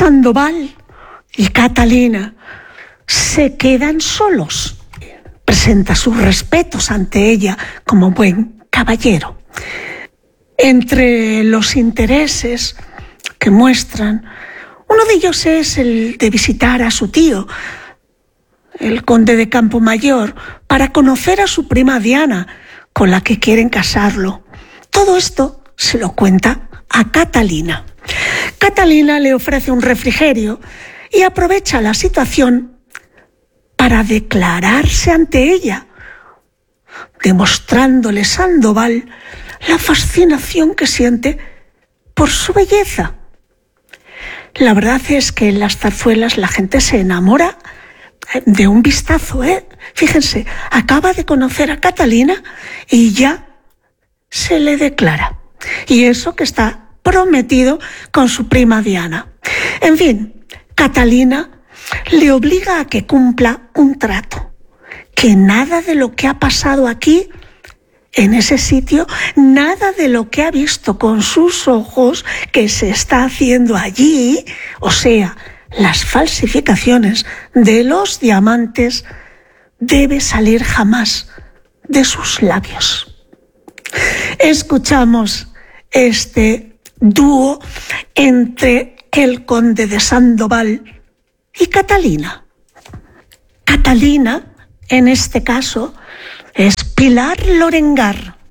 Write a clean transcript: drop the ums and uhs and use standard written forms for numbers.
Sandoval y Catalina se quedan solos. Presenta sus respetos ante ella como buen caballero. Entre los intereses que muestran, uno de ellos es el de visitar a su tío, el conde de Campomayor, para conocer a su prima Diana, con la que quieren casarlo. Todo esto se lo cuenta a Catalina. Catalina le ofrece un refrigerio y aprovecha la situación para declararse ante ella, demostrándole Sandoval la fascinación que siente por su belleza. La verdad es que en las zarzuelas la gente se enamora de un vistazo, Fíjense, acaba de conocer a Catalina y ya se le declara. Y eso que está prometido con su prima Diana. En fin, Catalina le obliga a que cumpla un trato, que nada de lo que ha pasado aquí, en ese sitio, nada de lo que ha visto con sus ojos que se está haciendo allí, o sea, las falsificaciones de los diamantes, debe salir jamás de sus labios. Escuchamos este dúo entre el conde de Sandoval y Catalina. Catalina, en este caso, es Pilar Lorengar.